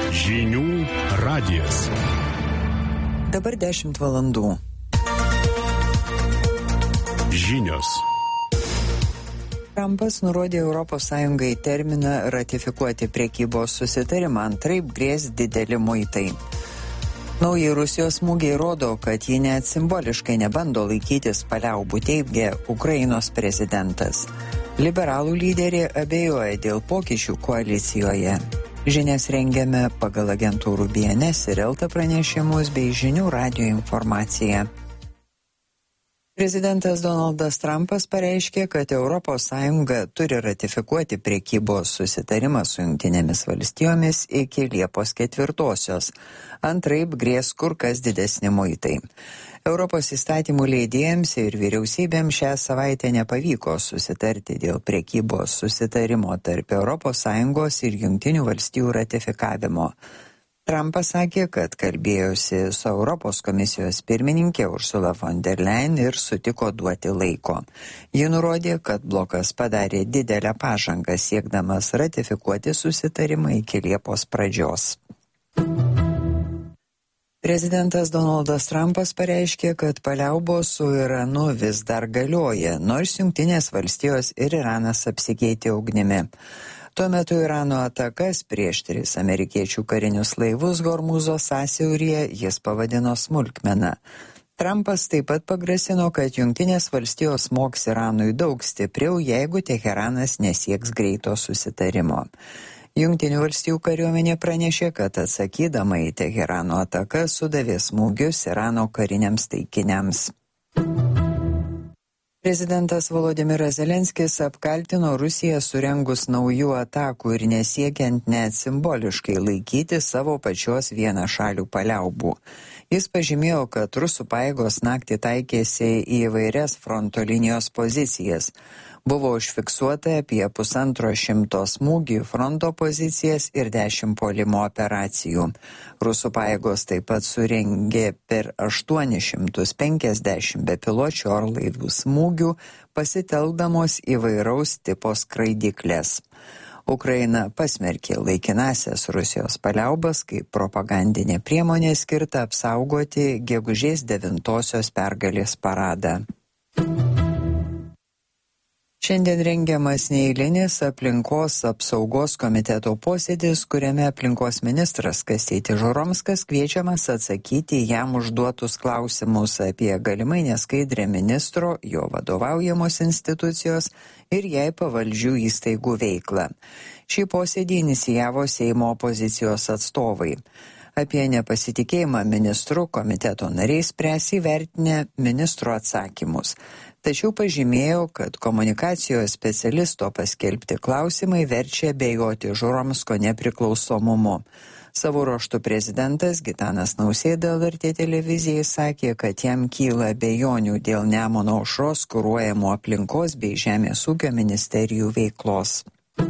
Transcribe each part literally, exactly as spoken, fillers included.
Žinių radijas. Dabar dešimt valandų. Žinios. Trumpas nurodė Europos Sąjungai terminą ratifikuoti prekybos susitarimą, antraip grės dideli muitai. Nauji Rusijos smūgiai rodo, kad ji net simboliškai nebando laikytis paliaubų, teigė Ukrainos prezidentas. Liberalų lyderė abejoja dėl pokyčių koalicijoje. Žinias rengiame pagal agentūrų B N S ir Elta pranešimus bei Žinių radijo informaciją. Prezidentas Donaldas Trumpas pareiškė, kad Europos Sąjunga turi ratifikuoti prekybos susitarimą su Jungtinėmis valstijomis iki Liepos ketvirtosios. Antraip grės kur kas didesni muitai. Europos įstatymų leidėjams ir vyriausybėms šią savaitę nepavyko susitarti dėl prekybos susitarimo tarp Europos Sąjungos ir Jungtinių valstijų ratifikavimo. Trumpas sakė, kad kalbėjosi su Europos komisijos pirmininkė Ursula von der Leyen ir sutiko duoti laiko. Ji nurodė, kad blokas padarė didelę pažangą siekdamas ratifikuoti susitarimą iki Liepos pradžios. Prezidentas Donaldas Trumpas pareiškė, kad paliaubos su Iranu vis dar galioja, nors Jungtinės valstijos ir Iranas apsikeitė ugnimi. Tuo metu Irano atakas prieš tris amerikiečių karinius laivus Hormūzo sąsiauryje jis pavadino smulkmena. Trumpas taip pat pagrasino, kad Jungtinės valstijos smogs Iranui daug stipriau, jeigu Teheranas nesieks greito susitarimo. Jungtinių valstijų kariuomenė pranešė, kad atsakydama į Teherano ataką sudavė smūgius Irano kariniams taikiniams. Prezidentas Volodimiras Zelenskis apkaltino Rusiją surengus naujų atakų ir nesiekiant net simboliškai laikyti savo pačios vienašalių paliaubų. Jis pažymėjo, kad rusų pajėgos naktį taikėsi į įvairias fronto linijos pozicijas. Buvo užfiksuota apie pusantro šimto smūgių fronto pozicijas ir dešimt puolimo operacijų. Rusų pajėgos taip pat surengė per aštuonis šimtus penkiasdešimt bepiločių orlaivių smūgių, pasitelkdamos įvairaus tipo skraidyklės. Ukraina pasmerkė laikinasias Rusijos paliaubas kaip propagandinė priemonė skirta apsaugoti gegužės devintosios pergalės paradą. Šiandien rengiamas neeilinis aplinkos apsaugos komiteto posėdis, kuriame aplinkos ministras Kastytis Žuromskas kviečiamas atsakyti jam užduotus klausimus apie galimai neskaidrę ministro, jo vadovaujamos institucijos ir jai pavaldžių įstaigų veiklą. Šį posėdį inicijavo Seimo opozicijos atstovai. Apie nepasitikėjimą ministru komiteto nariai spręs įvertinę ministro atsakymus. Tačiau pažymėjo, kad komunikacijos specialisto paskelbti klausimai verčia abejoti Žuromsko nepriklausomumu. Savo ruožtu prezidentas Gitanas Nausėda L R T televizijai sakė, kad jam kyla abejonių dėl Nemuno aušros kuruojamų aplinkos bei žemės ūkio ministerijų veiklos.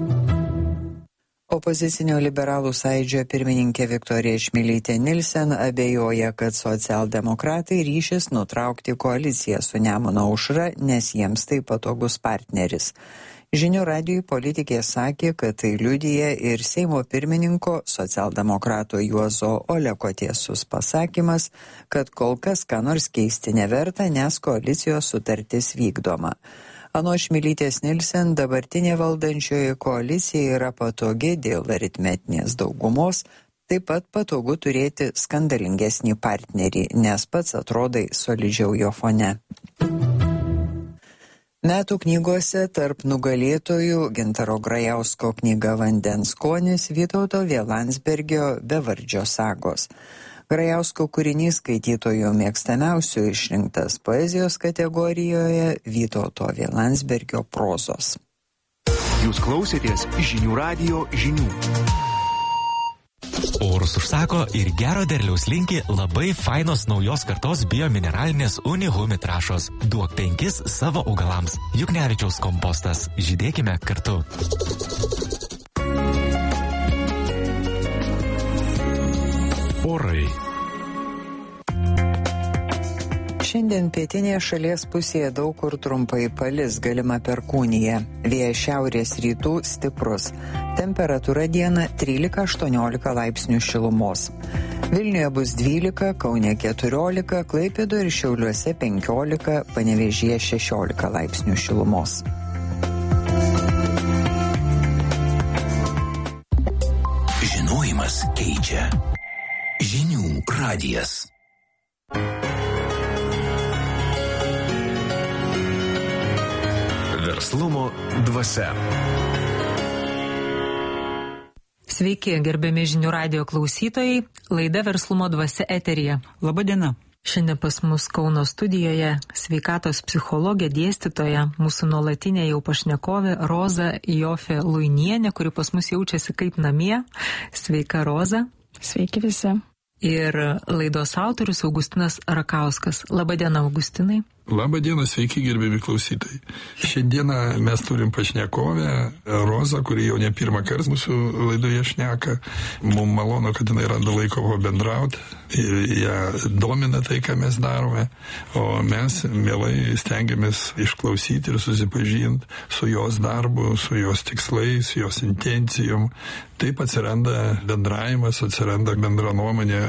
Opozicinio liberalų sąjūdžio pirmininkė Viktorija Čmilytė Nilsen abejoja, kad socialdemokratai ryšis nutraukti koaliciją su Nemuno aušra, nes jiems tai patogus partneris. Žinių radijui politikė sakė, kad tai liudija ir Seimo pirmininko socialdemokrato Juozo Oleko tiesus pasakymas, kad kol kas ką nors keisti neverta, nes koalicijos sutartis vykdoma. Anot Čmilytės Nilsen, dabartinė valdančioji koalicija yra patogi dėl aritmetinės daugumos, taip pat patogu turėti skandalingesnį partnerį, nes pats atrodai solidžiau jo fone. Metų knygose tarp nugalėtojų Gintaro Grajausko knyga Vandens skonis, Vytauto V. Landsbergio Bevardžio sagos. Grajausko kūrinys skaitytojų mėgstamiausių išrinktas poezijos kategorijoje Vytauto V. Landsbergio prozos. Jūs klausėtės Žinių radijo žinių. Orus užsako ir gero derliaus linki labai fainos naujos kartos biomineralinės Unihumi trąšos. Duok penkis savo augalams. Juknevičiaus kompostas. Žydėkime kartu. Orai. Šiandien pietinėje šalies pusėje daug kur trumpai palis, galima perkūnija. Vėjas šiaurės rytų stiprus. Temperatūra dieną trylika aštuoniolika laipsnių šilumos. Vilniuje bus dvylika, Kaune keturiolika, Klaipėdoje ir Šiauliuose penkiolika, Panevėžyje šešiolika laipsnių šilumos. Žinojimas keičia. Žinių radijas. Verslumo dvasia. Sveiki, gerbiami Žinių radijo klausytojai, laida Verslumo dvasia eteryje. Labadiena. Šiandien pas mus Kauno studijoje sveikatos psichologė, dėstytoja, mūsų nuolatinė jau pašnekovė Roza Jofė Luinienė, kuri pas mus jaučiasi kaip namie. Sveika, Roza. Sveiki visi. Ir laidos autorius Augustinas Rakauskas. Labadiena, Augustinai. Labadiena, sveiki gerbiami klausytojai. Šiandieną mes turim pašnekovę Rozą, kuri jau ne pirmą kartą mūsų laidoje šneka. Mums malonu, kad jinai randa laiko pabendrauti ir ją domina tai, ką mes darome. O mes mielai stengiamės išklausyti ir susipažinti su jos darbu, su jos tikslais, jos intencijom. Taip atsiranda bendravimas, atsiranda bendra nuomonė.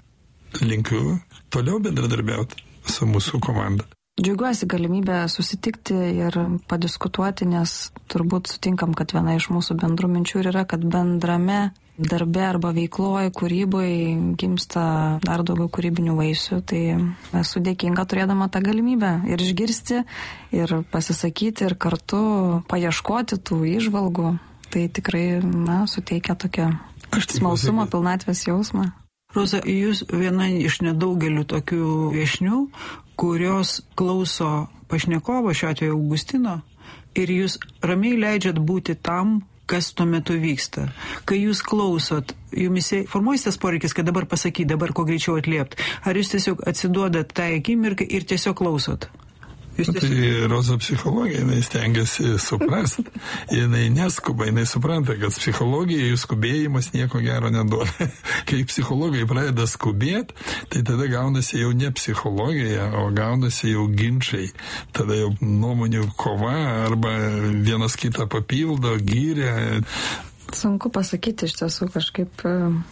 Linkiu toliau bendradarbiauti su mūsų komanda. Džiaugiuosi galimybę susitikti ir padiskutuoti, nes turbūt sutinkam, kad viena iš mūsų bendrų minčių yra, kad bendrame darbe arba veikloje, kūryboje gimsta dar daugiau kūrybinių vaisių. Tai esu dėkinga turėdama tą galimybę ir išgirsti, ir pasisakyti, ir kartu paieškoti tų įžvalgų. Tai tikrai, na, suteikia tokią smalsumą, pilnatvės jausmą. Roza, jūs viena iš nedaugelių tokių viešnių, kurios klauso pašnekovo, šiuo atveju Augustino, ir jūs ramiai leidžiat būti tam, kas tuo metu vyksta. Kai jūs klausot, jumise formuojasi tas poreikis, kad dabar pasakyti, dabar kuo greičiau atliept. Ar jūs tiesiog atsiduodat tą akimirką ir tiesiog klausot? Jūs tiesiog... Tai Roza psichologija, jinai stengiasi suprasti, jinai neskuba, jinai supranta, kad psichologija, jų skubėjimas nieko gero neduoda. Kai psichologai pradeda skubėti, tai tada gaunasi jau ne psichologija, o gaunasi jau ginčiai. Tada jau nuomonių kova arba vienas kitą papildo, gyrė. Sunku pasakyti iš tiesų, kažkaip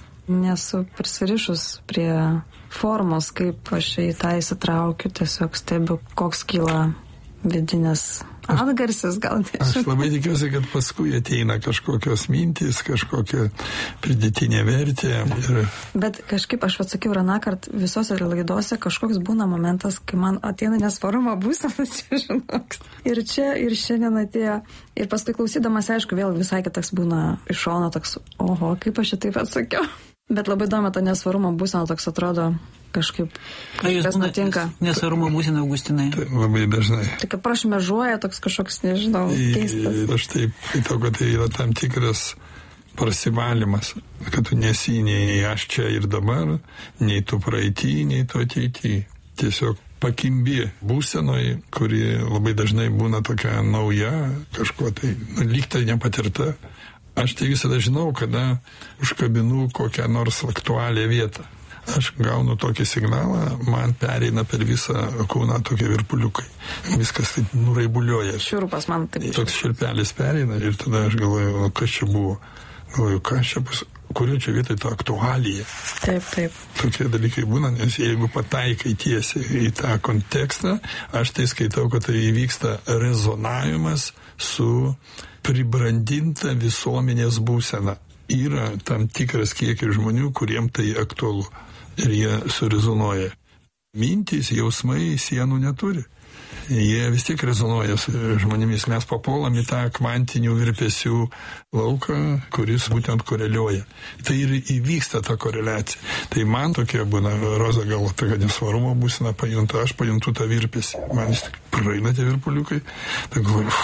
nesu prisirišus prie formos, kaip aš į tą įsitraukiu, tiesiog stebiu, koks kyla vidinės atgarsis, gal nežinau. Aš labai tikiuosi, kad paskui ateina kažkokios mintys, kažkokia pridėtinė vertė. Ir... Bet kažkaip aš atsakiau ranąkart visose laidose, kažkoks būna momentas, kai man ateina nesvarumo būsena, čia žinoks. Ir čia, ir šiandien atėjo. Ir paskui klausydamas, aišku, vėl visai kitoks būna iš šono toks, oho, kaip aš šitaip atsakiau. Bet labai įdomi ta nesvarumo būsena, toks atrodo kažkaip, kas nutinka. Nesvarumo būsena, Augustinai? Tai labai dažnai. Tik prašmežuoja toks kažkoks, nežinau, keistas. Aš taip, to, kad tai yra tam tikras prasivalymas, kad tu nesi nei aš čia ir dabar, nei tu praeitį, nei tu ateitį. Tiesiog pakimbi būsenoj, kuri labai dažnai būna tokia nauja, kažko tai, nu, lyg tai nepatirta. Aš tai visada žinau, kada užkabinu kokią nors aktualią vietą. Aš gaunu tokį signalą, man pereina per visą kūną tokie virpuliukai. Viskas taip nuraibuliuoja. Šiurpas man taip. Toks širpelis pereina ir tada aš galvoju, kas čia buvo. Galvoju, kas čia bus, kurio čia vietoj ta aktualija. Taip, taip. Tokie dalykai būna, nes jeigu pataikai tiesiai į tą kontekstą, aš tai skaitau, kad tai įvyksta rezonavimas su pribrandinta visuomenės būsena. Yra tam tikras kiekis žmonių, kuriem tai aktualu. Ir jie surezonuoja. Mintys, jausmai sienų neturi. Jie vis tiek rezonuoja su žmonėmis. Mes papuolam į tą kvantinių virpesių lauką, kuris būtent koreliuoja. Tai ir įvyksta ta koreliacija. Tai man tokia būna, Roza gal tokia nesvarumo būsena pajunta, aš pajuntu tą virpesį. Man vis tik praeina tie virpuliukai. Tai galvoju...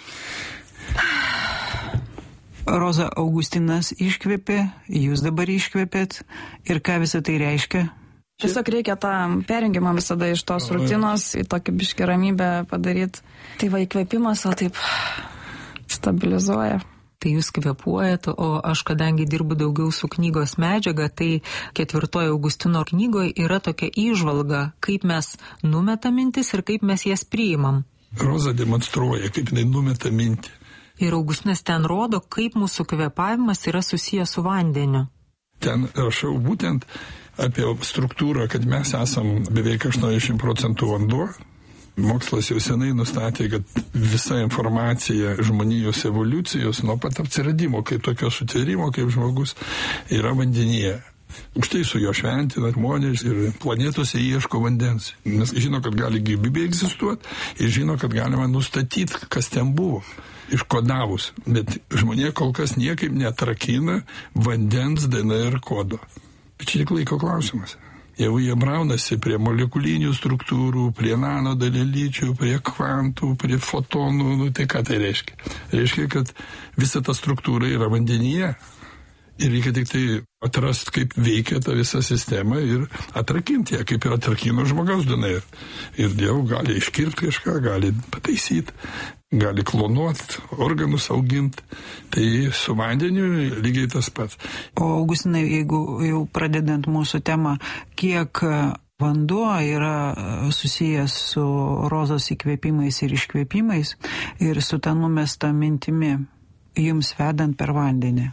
Roza, Augustinas iškvėpė, jūs dabar iškvėpėt ir ką visą tai reiškia? Tiesiog reikia tą perjungimą visada iš tos rutinos į tokį biškį ramybę padaryti. Tai va įkvėpimas, o taip stabilizuoja. tai jūs kvėpuojat, o aš kadangi dirbu daugiau su knygos medžiaga, tai ketvirtoje Augustino knygoje yra tokia įžvalga, kaip mes numetam mintis ir kaip mes jas priimam. Roza demonstruoja, kaip jinai numeta mintį. Ir Augustinas ten rodo, kaip mūsų kvėpavimas yra susijęs su vandeniu. Ten rašau būtent apie struktūrą, kad mes esam beveik aštuoniasdešimt procentų vanduo. Mokslas jau senai nustatė, kad visa informacija žmonijos evoliucijos nuo pat atsiradimo, kaip tokio sutvėrimo, kaip žmogus, yra vandenyje. Už tai su jo šventina žmonės ir planetose ieško vandens. Nes žino, kad gali gyvybė egzistuoti ir žino, kad galima nustatyti, kas ten buvo, iškodavus. Bet žmonė kol kas niekaip netrakina vandens D N R kodo. Bet čia tik laiko klausimas. Jeigu jie braunasi prie molekulinių struktūrų, prie nanodalelyčių, prie kvantų, prie fotonų, nu tai ką tai reiškia? Reiškia, kad visa ta struktūra yra vandenyje. Ir reikia tik tai atrasti, kaip veikia ta visa sistema ir atrakinti ją, kaip ir atrakino žmogaus D N R. Ir Dievu gali iškirpti kažką, gali pataisyti, gali klonuoti, organus auginti. Tai su vandeniu lygiai tas pats. O Augustinai, jeigu jau pradedant mūsų temą, kiek vanduo yra susijęs su Rozos įkvėpimais ir iškvėpimais ir su ta numesta mintimi, jums vedant per vandenį?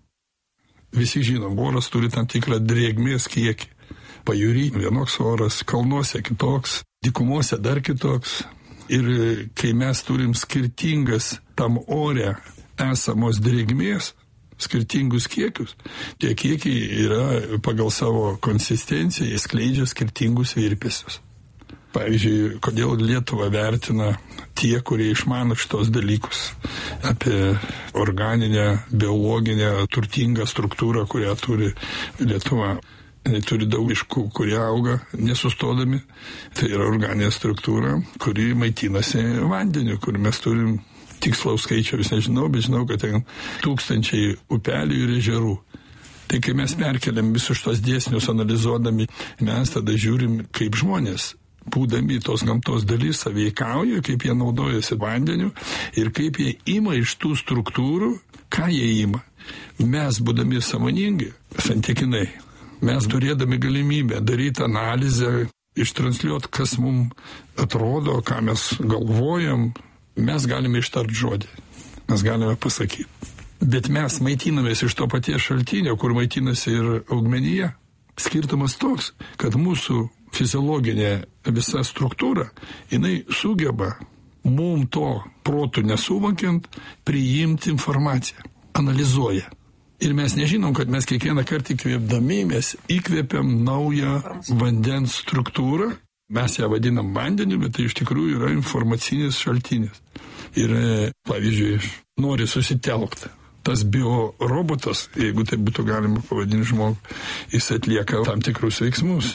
Visi žinom, oras turi tam tikrą drėgmės kiekį. Pajūry vienoks oras, kalnuose kitoks, dykumose dar kitoks. Ir kai mes turim skirtingas tam ore esamos drėgmės, skirtingus kiekius, tie kiekiai yra pagal savo konsistenciją, jie skleidžia skirtingus virpesius. Pavyzdžiui, kodėl Lietuvą vertina tie, kurie išmano šitos dalykus apie organinę, biologinę, turtingą struktūrą, kurią turi Lietuva. Jie turi daug miškų, kurie auga nesustodami. Tai yra organinė struktūra, kuri maitinasi vandeniu, kur mes turim tikslaus skaičiaus, nežinau, bet žinau, kad ten tūkstančiai upelių ir ežerų. Tai kai mes perkeliam visus šitos dėsnius analizuodami, mes tada žiūrim, kaip žmonės, būdami tos gamtos dalis, sąveikauja, kaip jie naudojasi vandeniu ir kaip jie ima iš tų struktūrų, ką jie ima. Mes, būdami sąmoningi, santykinai, mes turėdami galimybę daryti analizę, ištransliuoti, kas mums atrodo, ką mes galvojam, mes galime ištart žodį, mes galime pasakyti. Bet mes maitinamės iš to paties šaltinio, kur maitinasi ir augmenija. Skirtumas toks, kad mūsų fiziologinė visa struktūra, jinai sugeba mum to protų nesuvokiant priimti informaciją, analizuoja. Ir mes nežinom, kad mes kiekvieną kartą įkvėpdami, mes įkvėpiam naują vandens struktūrą, mes ją vadinam vandeniu, bet tai iš tikrųjų yra informacinis šaltinis. Ir, pavyzdžiui, nori susitelkti. Tas biorobotas, jeigu tai būtų galima pavadinti žmogų, jis atlieka tam tikrus veiksmus.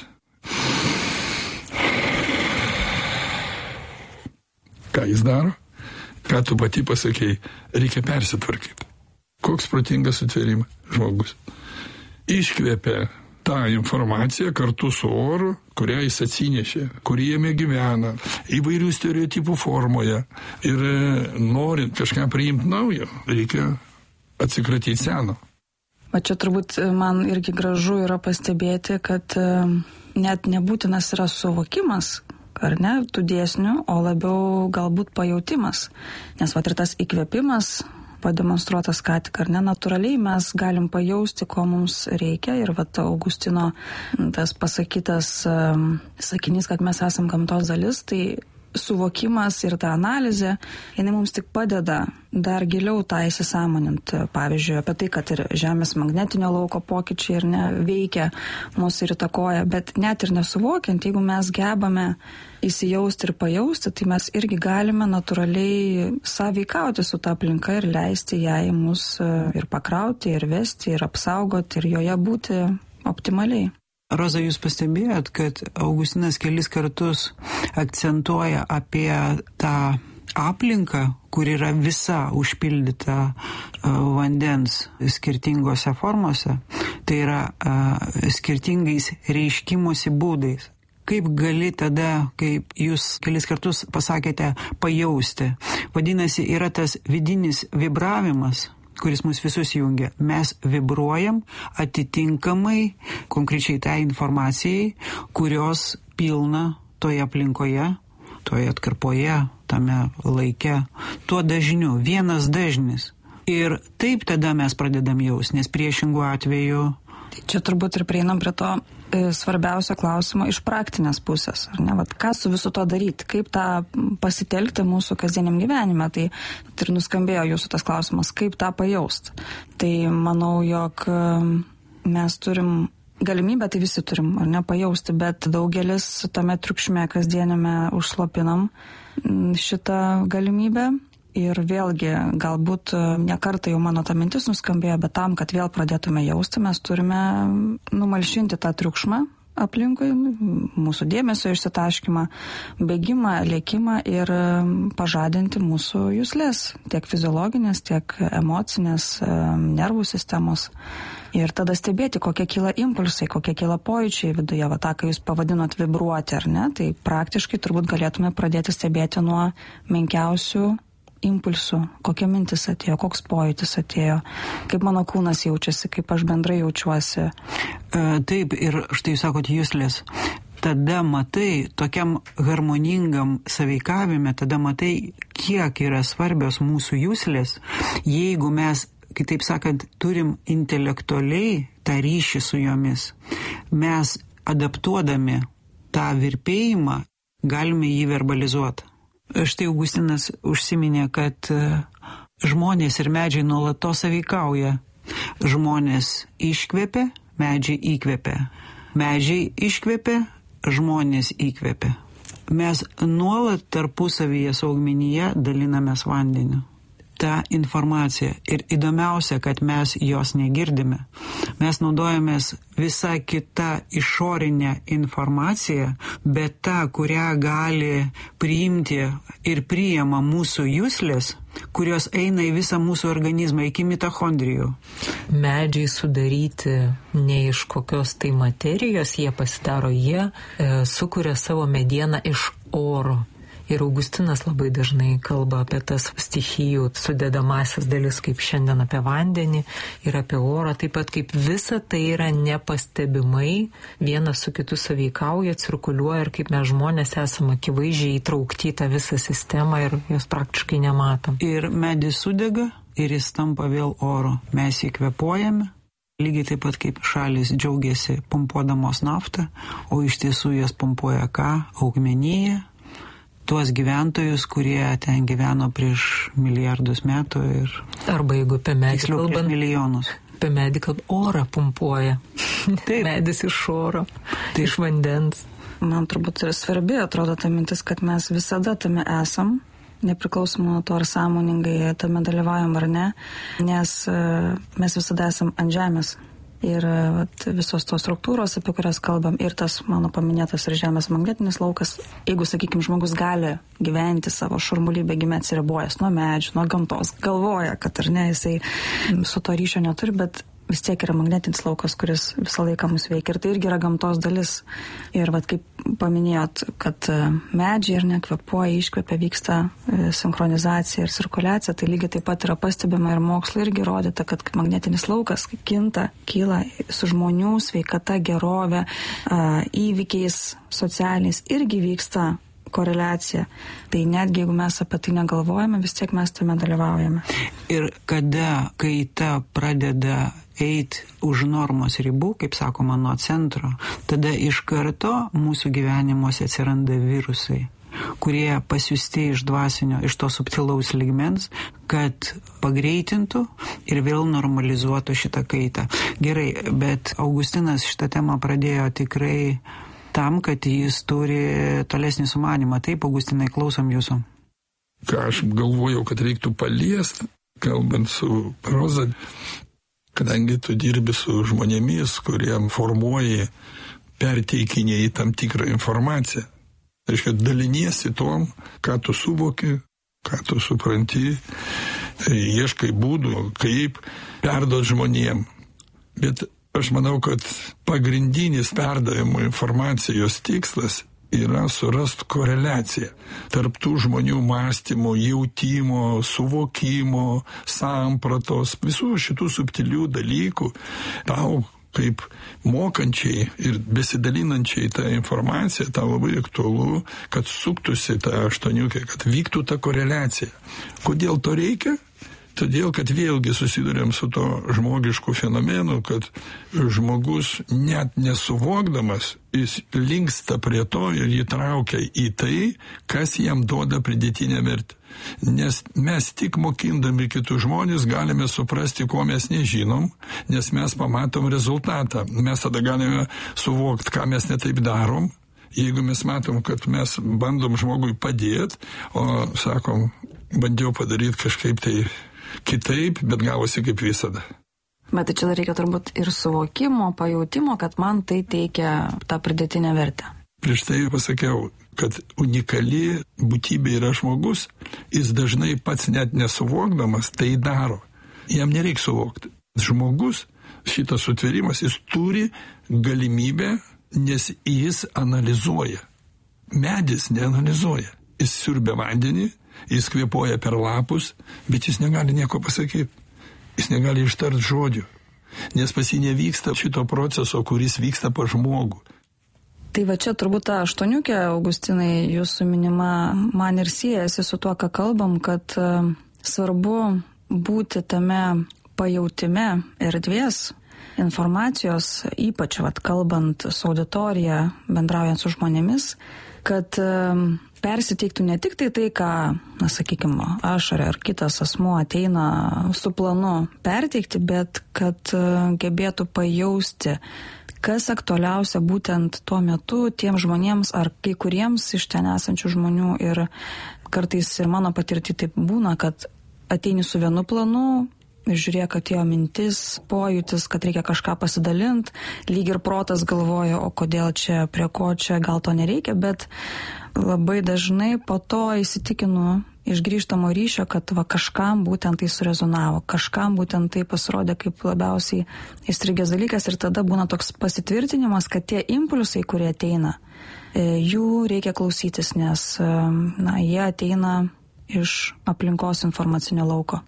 Ką jis daro? Ką tu pati pasakei? Reikia persitvarkyti. Koks protingas sutvėrimas žmogus. Iškvėpia tą informaciją kartu su oru, kurią jis atsinešė, kurį jame gyvena, įvairių stereotipų formoje. Ir norint kažką priimti naujo, reikia atsikratyti seno. Va čia turbūt man irgi gražu yra pastebėti, kad net nebūtinas yra suvokimas, ar ne, tų dėsnių, o labiau galbūt pajautimas. Nes va ir tas įkvėpimas pademonstruotas ką tik, ar ne, natūraliai mes galim pajausti, ko mums reikia. Ir va Augustino tas pasakytas um, sakinys, kad mes esam gamtos dalis, tai suvokimas ir ta analizė, jinai mums tik padeda dar giliau tą įsisąmonint. Pavyzdžiui, apie tai, kad ir Žemės magnetinio lauko pokyčiai ir ne veikia mūsų ir įtakoja, bet net ir nesuvokiant, jeigu mes gebame įsijausti ir pajausti, tai mes irgi galime natūraliai sąveikauti su ta aplinka ir leisti jai mus ir pakrauti, ir vesti, ir apsaugoti, ir joje būti optimaliai. Roza, jūs pastebėjot, kad Augustinas kelis kartus akcentuoja apie tą aplinką, kur yra visa užpildyta vandens skirtingose formose, tai yra skirtingais reiškimosi būdais. Kaip gali tada, kaip jūs kelis kartus pasakėte, pajausti? Vadinasi, yra tas vidinis vibravimas, kuris mus visus jungia. Mes vibruojam atitinkamai konkrečiai tai informacijai, kurios pilna toje aplinkoje, toje atkarpoje, tame laike, tuo dažniu, vienas dažnis. Ir taip tada mes pradedam jaus, nes priešingų atveju. Tai čia turbūt ir prieinam prie to e, svarbiausio klausimo iš praktinės pusės. Ar ne? Vat, ką su visu to daryti, kaip tą pasitelkti mūsų kasdieniam gyvenime. Tai, tai ir nuskambėjo jūsų tas klausimas, kaip tą pajaust. Tai manau, jog e, mes turim galimybę, tai visi turim, ar ne, pajausti, bet daugelis tame triukšme kasdienime užslopinam šitą galimybę. Ir vėlgi, galbūt ne kartą jau mano ta mintis nuskambėjo, bet tam, kad vėl pradėtume jausti, mes turime numalšinti tą triukšmą aplinkui, mūsų dėmesio išsitaškymą, bėgimą, lėkimą ir pažadinti mūsų juslės, tiek fiziologinės, tiek emocinės, nervų sistemos. Ir tada stebėti, kokie kyla impulsai, kokie kyla pojūčiai viduje, va tą, kai jūs pavadinot vibruoti, ar ne, tai praktiškai turbūt galėtume pradėti stebėti nuo menkiausių impulsų, kokia mintis atėjo, koks pojūtis atėjo, kaip mano kūnas jaučiasi, kaip aš bendrai jaučiuosi. E, taip, ir štai jūs sakot juslės. Tada matai, tokiam harmoningam sąveikavime, tada matai, kiek yra svarbios mūsų juslės, jeigu mes, kitaip sakant, turim intelektualiai tą ryšį su jomis. Mes adaptuodami tą virpėjimą galime jį verbalizuoti. Štai Augustinas užsiminė, kad žmonės ir medžiai nuolatos sąveikauja. Žmonės iškvepia, medžiai įkvepia. Medžiai iškvepia, žmonės įkvepia. Mes nuolat tarpusavyje su augmenija dalinamės vandeniu. Ta informacija. Ir įdomiausia, kad mes jos negirdime. Mes naudojamės visą kitą išorinę informaciją, bet tą, kurią gali priimti ir priima mūsų juslės, kurios eina į visą mūsų organizmą, iki mitochondrijų. Medžiai sudaryti ne iš kokios tai materijos, jie pasidaro, jie e, sukuria savo medieną iš oro. Ir Augustinas labai dažnai kalba apie tas stichijų sudedamasias dalis, kaip šiandien apie vandenį ir apie orą, taip pat kaip visa tai yra nepastebimai, vienas su kitu sąveikauja, cirkuliuoja ir kaip mes žmonės esame akivaizdžiai įtraukti į tą visą sistemą ir jos praktiškai nematom. Ir medis sudega ir jis tampa vėl oro. Mes jį kvėpuojame. Lygiai taip pat kaip šalis džiaugiasi pumpuodamos naftą, o iš tiesų jas pumpuoja ką? Augmenija. Tuos gyventojus, kurie ten gyveno prieš milijardus metų ir... Arba jeigu apie medį kalbant, milijonus. Apie medį kalbant, orą pumpuoja. Taip. Medis iš oro, Taip. iš vandens. Man turbūt yra svarbi, atrodo, ta mintis, kad mes visada tame esam, nepriklausomai nuo to, ar sąmoningai tame dalyvaujam ar ne, nes mes visada esam ant žemės. Ir vat, visos tos struktūros, apie kurias kalbam, ir tas mano paminėtas ir žemės magnetinis laukas, jeigu, sakykime, žmogus gali gyventi savo šurmulį bėgime atsiribojęs nuo medžių, nuo gamtos, galvoja, kad ar ne, jisai su to ryšio neturi, bet vis tiek yra magnetinis laukas, kuris visą laiką mus veikia. Ir tai irgi yra gamtos dalis. Ir vat, kaip paminėjot, kad medžiai ir nekvepuoja, iškvepia, vyksta sinchronizacija ir cirkuliacija, tai lygiai taip pat yra pastebima ir mokslo irgi rodyta, kad magnetinis laukas kinta, kyla su žmonių sveikata, gerovė, įvykiais socialiniais irgi vyksta koreliacija. Tai netgi jeigu mes apie tai negalvojame, vis tiek mes tame dalyvaujame. Ir kada kaita pradeda eiti už normos ribų, kaip sakoma, nuo centro, tada iš karto mūsų gyvenimuose atsiranda virusai, kurie pasiųsti iš dvasinio, iš to subtilaus lygmens, kad pagreitintų ir vėl normalizuotų šitą kaitą. Gerai, bet Augustinas šitą temą pradėjo tikrai tam, kad jis turi tolesnį sumanimą. Taip, Augustinai, klausom jūsų. Ką aš galvojau, kad reiktų paliesti, kalbant su Roza, kadangi tu dirbi su žmonėmis, kuriem formuoji, perteikinėjai tam tikrą informaciją. Tai reiškia, daliniesi tom, ką tu suvoki, ką tu supranti, ieškai būdų, kaip perduot žmonėm. Bet aš manau, kad pagrindinis perdavimo informacijos tikslas yra surast koreliaciją tarp tų žmonių mąstymo, jautimo, suvokimo, sampratos, visų šitų subtilių dalykų. Tau kaip mokančiai ir besidalinančiai tą informaciją, tau labai aktualu, kad suktųsi tą aštuoniukę, kad vyktų ta koreliacija. Kodėl to reikia? Todėl, kad vėlgi susidurėm su to žmogišku fenomenu, kad žmogus net nesuvokdamas, jis linksta prie to ir jį traukia į tai, kas jam duoda pridėtinę vertę. Nes mes tik mokindami kitus žmonės galime suprasti, ko mes nežinom, nes mes pamatom rezultatą. Mes tada galime suvokti, ką mes netaip darom. Jeigu mes matom, kad mes bandom žmogui padėti, o sakom, bandžiau padaryti kažkaip tai kitaip, bet gavosi kaip visada. Bet tai čia dar reikia turbūt ir suvokimo, pajautimo, kad man tai teikia tą pridėtinę vertę. Prieš tai pasakiau, kad unikali būtybė yra žmogus, jis dažnai pats net nesuvokdamas tai daro. Jam nereikia suvokti. Žmogus, šitas sutvėrimas, jis turi galimybę, nes jis analizuoja. Medis neanalizuoja. Jis siurbia vandenį, jis kvėpuoja per lapus, bet jis negali nieko pasakyti. Jis negali ištart žodžių, nes pas jį nevyksta šito proceso, kuris vyksta pa žmogų. Tai va čia turbūt ta aštuoniukė, Augustinai, jūsų minima, man ir siejasi su tuo, ką kalbam, kad uh, svarbu būti tame pajautime erdvės, informacijos, ypač vat, kalbant su auditorija, bendraujant su žmonėmis, kad uh, persiteiktų ne tik tai tai, ką, na, sakykime, aš ar, ar kitas asmuo ateina su planu perteikti, bet kad uh, gebėtų pajausti, kas aktualiausia būtent tuo metu tiem žmonėms ar kai kuriems iš ten esančių žmonių. Ir kartais ir mano patirtį taip būna, kad ateini su vienu planu ir žiūrėk, kad jo mintis, pojūtis, kad reikia kažką pasidalinti, lyg ir protas galvoja, o kodėl čia, prie ko čia, gal to nereikia, bet labai dažnai po to įsitikinu iš grįžtamo ryšio, kad va kažkam būtent tai surezonavo, kažkam būtent tai pasirodė kaip labiausiai įstrigęs dalykas ir tada būna toks pasitvirtinimas, kad tie impulsai, kurie ateina, jų reikia klausytis, nes na, jie ateina iš aplinkos informacinio lauko.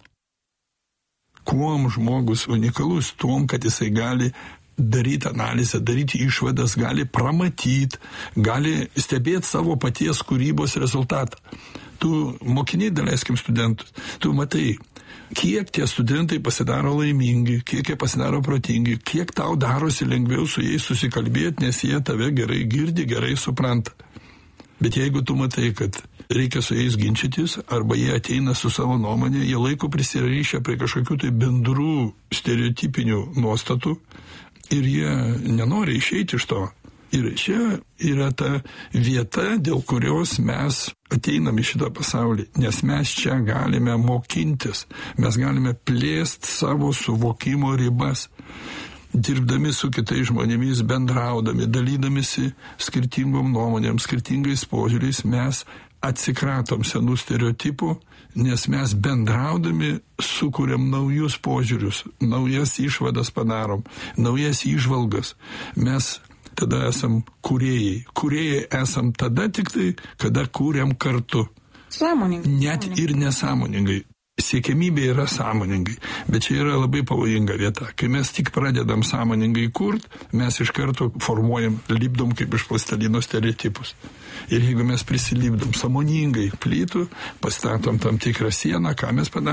Kuom žmogus unikalus? Tuom, kad jisai gali daryti analizę, daryti išvadas, gali pramatyti, gali stebėti savo paties kūrybos rezultatą. Tu mokiniai, daleiskim studentus, tu matai, kiek tie studentai pasidaro laimingi, kiek jie pasidaro protingi, kiek tau darosi lengviau su jais susikalbėti, nes jie tave gerai girdi, gerai supranta. Bet jeigu tu matai, kad reikia su jais ginčytis, arba jie ateina su savo nuomonė, jie laiko prisirišę prie kažkokių tai bendrų stereotipinių nuostatų ir jie nenori išeiti iš to. Ir čia yra ta vieta, dėl kurios mes ateinam į šitą pasaulį, nes mes čia galime mokintis, mes galime plėsti savo suvokimo ribas, dirbdami su kitais žmonėmis, bendraudami, dalydamisi skirtingom nuomonėm, skirtingais požiūriais, mes atsikratom senų stereotipų, nes mes bendraudami sukuriam naujus požiūrius, naujas išvadas padarom, naujas įžvalgas. Mes tada esam kūrėjai. Kūrėjai esam tada tik tai, kada kūriam kartu. Sąmoningai. Net ir nesąmoningai. Siekiamybė yra sąmoningai, bet čia yra labai pavojinga vieta. Kai mes tik pradedam sąmoningai kurt, mes iš karto formuojam, lipdom kaip iš plastelino stereotipus. Ir jeigu mes prisilipdom sąmoningai plytų, pastatom tam tikrą sieną, ką mes padarome?